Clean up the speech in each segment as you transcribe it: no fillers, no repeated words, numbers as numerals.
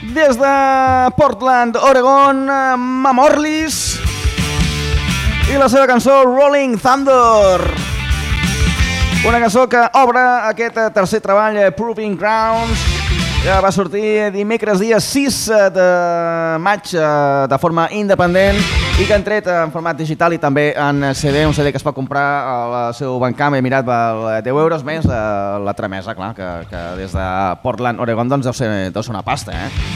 Des de Portland, Oregon, Mamorlis i la seva cançó Rolling Thunder. Una cançó que obre aquest tercer treball, Proving Grounds, que va sortir dimecres dia 6 de maig de forma independent i que han tret en format digital i també en CD, un CD que es pot comprar al seu Bandcamp. He mirat per 10 euros més la tramesa, clar, que des de Portland, Oregon, doncs deu ser una pasta,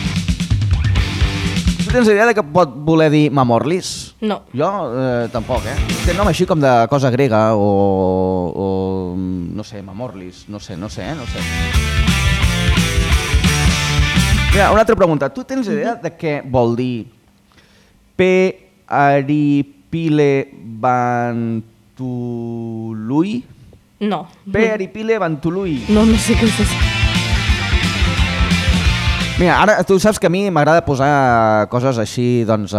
Tu tens idea de què pot voler dir Mamorlis? No. Jo tampoc, Té nom així com de cosa grega o no sé, Mamorlis, no sé. Mira, una altra pregunta. Tu tens idea de què vol dir Aripile Bantului? No. Aripile Bantului. No sé què és això. Mira, ara tu saps que a mi m'agrada posar coses així, doncs,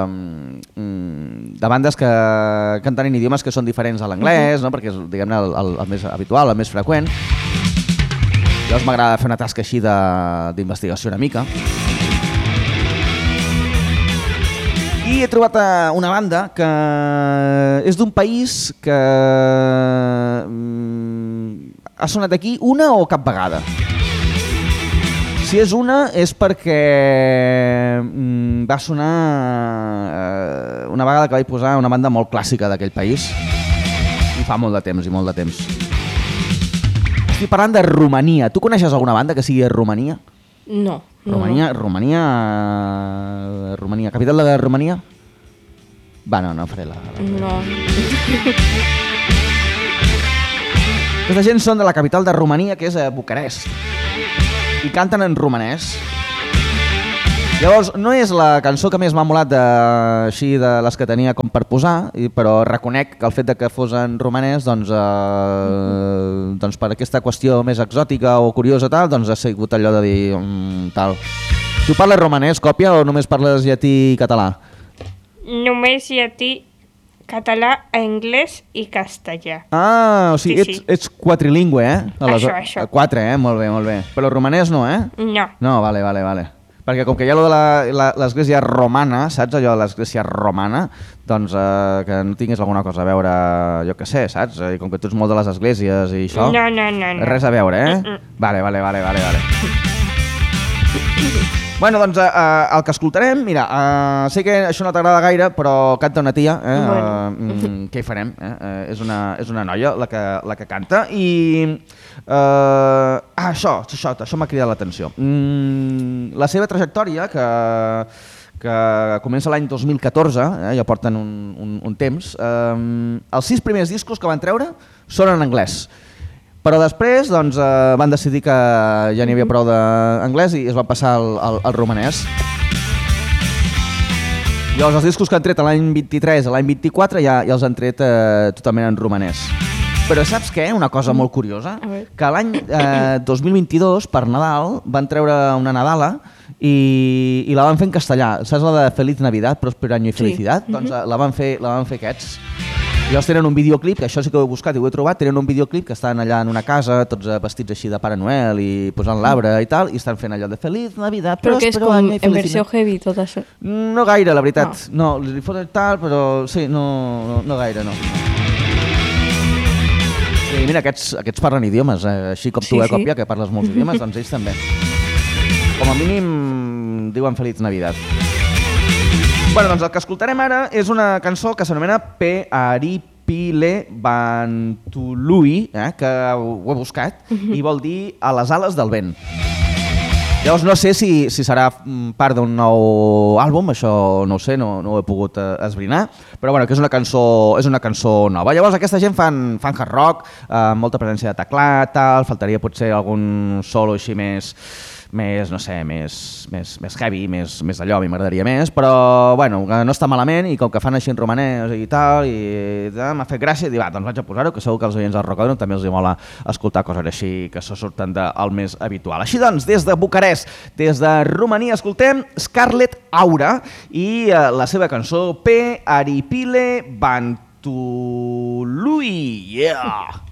de bandes que canten en idiomes que són diferents a l'anglès, no? Perquè és, diguem-ne, el més habitual, el més freqüent. Llavors m'agrada fer una tasca així d'investigació una mica. I he trobat una banda que és d'un país que ha sonat aquí una o cap vegada. Si és una és perquè va sonar una vegada que vaig posar una banda molt clàssica d'aquell país i fa molt de temps. Estic parlant de Romania. Tu coneixes alguna banda que sigui de Romania? No. Romania, capital de Romania? Va, no faré la... No. Aquesta gent són de la capital de Romania, que és Bucarest, i canten en romanès. Llavors, no és la cançó que més m'ha molat així de les que tenia com per posar, però reconec que el fet de que fos en romanès, doncs per aquesta qüestió més exòtica o curiosa tal, doncs ha sigut allò de dir tal. Tu parles romanès, còpia, o només parles llatí i català? Només llatí, català, anglès i castellà. Ah, o sigui, Sí. ets quatrilingüe, Això. 4, molt bé. Però romanès no, No. No, vale. Perquè com que hi ha allò de l'església romana, saps allò de l'església romana, doncs que no tinguis alguna cosa a veure, jo què sé, saps? I com que tu ets molt de les esglésies i això... No. Res a veure, Vale. Bueno, doncs el que escoltarem, mira, sé que això no t'agrada gaire, però canta una tia, què hi farem? És una noia la que canta i... Això m'ha cridat l'atenció. La seva trajectòria, que comença l'any 2014, ja porten un temps, els 6 primers discos que van treure són en anglès. Però després doncs, van decidir que ja n'hi havia prou d'anglès i es van passar al romanès. Llavors els discos que han tret l'any 23 a l'any 24 ja els han tret totalment en romanès. Però saps què? Una cosa molt curiosa, que l'any 2022 per Nadal van treure una Nadala i la van fer en castellà. Saps la de Feliz Navidad, Próspero Año y Felicidad? Doncs la van fer aquests. Llavors tenen un videoclip, que això sí que ho he buscat i ho he trobat, tenen un videoclip que estan allà en una casa, tots vestits així de Pare Noel i posant l'arbre i tal, i estan fent allò de Feliz Navidad, però que és com Año y en versió Felicidad. heavy tot això. No gaire, la veritat. No, li foten tal, però sí, no gaire, no. I mira, aquests parlen idiomes, així com tu, Còpia, que parles molts idiomes, doncs ells també. Com a mínim diuen Feliz Navidad. Bueno, doncs el que escoltarem ara és una cançó que s'anomena Aripile Bantului, que ho he buscat, i vol dir a les ales del vent. Llavors no sé si serà part d'un nou àlbum, això no ho sé, no ho he pogut esbrinar, però bueno, que és una cançó nova. Llavors aquesta gent fan hard rock, molta presència de teclat, tal, faltaria potser algun solo així més no sé, més heavy, més d'allò, a mi m'agradaria més, però bueno, no està malament i com que fan així en romanès i tal, i m'ha fet gràcia i dir, doncs vaig a posar-ho, que segur que els oients del Rocòdrom també els mola escoltar coses així que se surten del més habitual. Així doncs, des de Bucarest, des de Romania, escoltem Scarlet Aura i la seva cançó Aripile Bantului. Yeah!